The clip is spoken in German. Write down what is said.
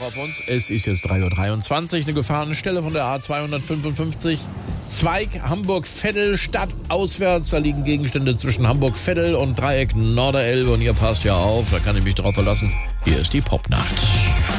auf uns. Es ist jetzt 3:23 Uhr, eine Gefahrenstelle von der A255. Zweig Hamburg-Veddel, Stadt auswärts. Da liegen Gegenstände zwischen Hamburg-Veddel und Dreieck Norderelbe. Und ihr passt ja auf, da kann ich mich drauf verlassen. Hier ist die Popnacht.